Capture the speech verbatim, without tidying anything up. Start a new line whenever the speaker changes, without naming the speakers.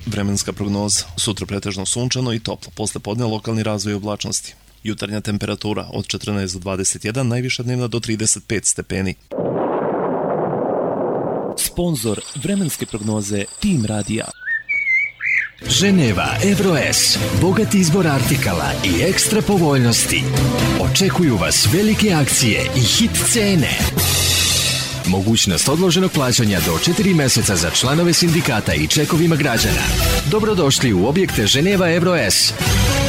Vremenska prognoza. Sutra pretežno sunčano i toplo, posle podne lokalni razvoj oblačnosti. Jutarnja temperatura od četrnaest do dvadeset jedan, najviša dnevna do trideset pet stepeni.
Sponzor vremenske prognoze Tim Radija.
Ženeva Evroes, bogat izbor artikala i ekstra povoljnosti. Očekuju vas velike akcije i hit cene. Mogućnost odloženog plaćanja do četiri meseca za članove sindikata i čekovima građana. Dobrodošli u objekte Ženeva Evroes.